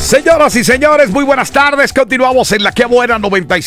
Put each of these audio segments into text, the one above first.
Señoras y señores, muy buenas tardes. Continuamos en La Que Buena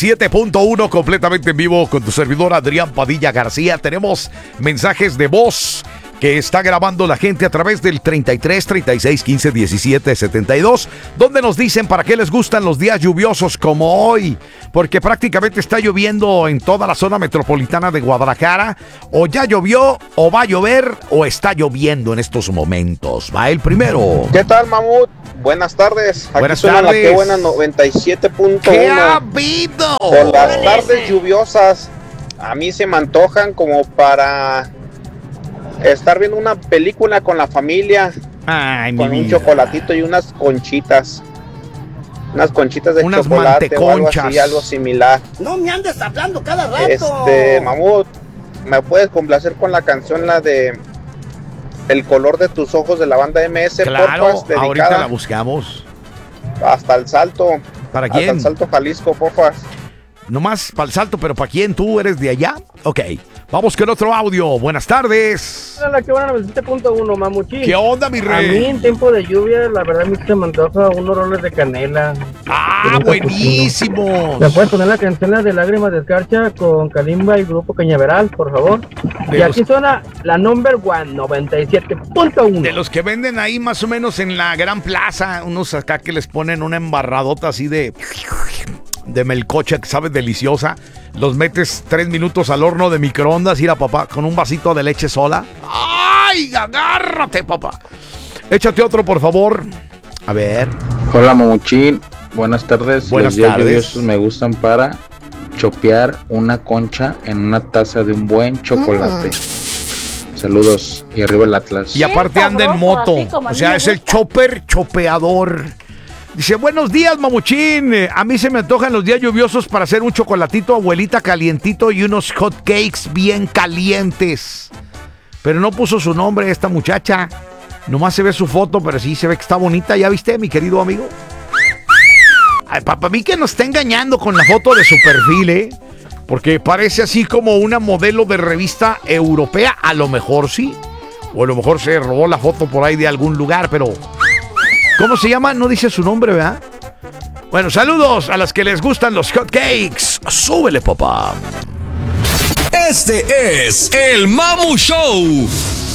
97.1, completamente en vivo con tu servidor Adrián Padilla García. Tenemos mensajes de voz que está grabando la gente a través del 33 36 15 17 72, donde nos dicen para qué les gustan los días lluviosos como hoy, porque prácticamente está lloviendo en toda la zona metropolitana de Guadalajara. O ya llovió, o va a llover, o está lloviendo en estos momentos. Va el primero. ¿Qué tal, Mamut? Buenas tardes. Aquí Buenas suena tardes. La Que Buena 97.1. ¿Qué ha habido? Por las tardes lluviosas, a mí se me antojan como para estar viendo una película con la familia. Ay, con mi un vida. chocolatito y unas conchitas. Unas conchitas de Unas chocolate o algo manteconchas. así, algo similar. No me andes hablando cada rato. Mamut, ¿me puedes complacer con la canción, la de El color de tus ojos, de la banda MS? Claro, porfas, dedicada ahorita la buscamos. hasta el Salto. ¿Para Hasta quién? el Salto, Jalisco, porfas. Nomás para el Salto, pero ¿para quién? ¿Tú eres de allá? Ok, vamos con otro audio. Buenas tardes. La Que Buena 97.1, Mamuchín. ¿Qué onda, mi A mí rey? en tiempo de lluvia, la verdad, a mí se me antoja unos roles de canela. ¡Ah, buenísimos! ¿Me puedes poner la canción la de Lágrimas de Escarcha con Kalimba y Grupo Cañaveral, por favor? De Y los- aquí suena la number one, 97.1. De los que venden ahí más o menos en la Gran Plaza, unos acá que les ponen una embarradota así de melcocha que sabe deliciosa. Los metes 3 minutos al horno de microondas, ir a papá, con un vasito de leche sola. ¡Ay, agárrate, papá! Échate otro, por favor. A ver. Hola, Mamuchín, buenas tardes. Buenas Los días tardes. lluviosos me gustan para chopear una concha en una taza de un buen chocolate. Saludos y arriba el Atlas. Y aparte anda en sabroso, moto. así como a O mí sea, me es el gusta. chopper chopeador. Dice, buenos días, Mamuchín. A mí se me antojan los días lluviosos para hacer un chocolatito, abuelita, calientito y unos hot cakes bien calientes. Pero no puso su nombre esta muchacha. Nomás se ve su foto, pero sí se ve que está bonita. ¿Ya viste, mi querido amigo? Ay, para mí que nos está engañando con la foto de su perfil, ¿eh? Porque parece así como una modelo de revista europea. A lo mejor sí. O a lo mejor se robó la foto por ahí de algún lugar, pero... ¿Cómo se llama? No dice su nombre, ¿verdad? Bueno, saludos a las que les gustan los hot cakes. Súbele, papá. Este es el Mamu Show.